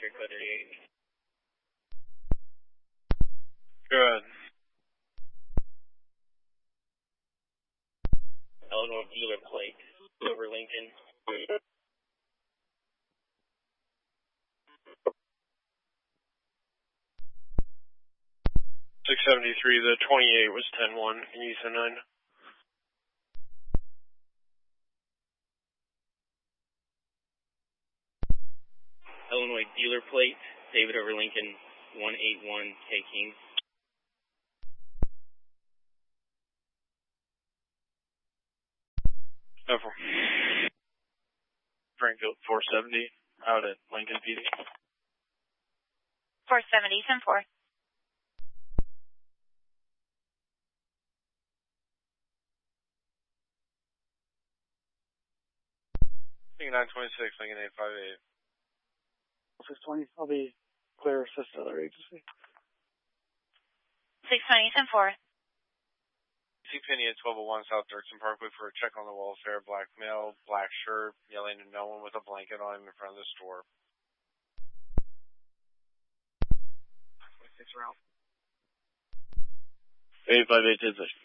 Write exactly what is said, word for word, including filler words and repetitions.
area code thirty-eight. Good. Illinois dealer plate over Lincoln. six seventy-three, the twenty-eight was ten one. Can you use the nine? Illinois dealer plate, David over Lincoln, one eight one K King. Over. Springfield four seventy, out at Lincoln P D. four seventy, ten four. nine twenty-six, Lincoln eight five eight. six twenty, I'll be clear, assist other agency. six twenty, ten four. C Penny at twelve oh one South Dirksen Parkway for a check on the welfare. Black male, black shirt, yelling at no one with a blanket on him in front of the store. Six route. eight five eight,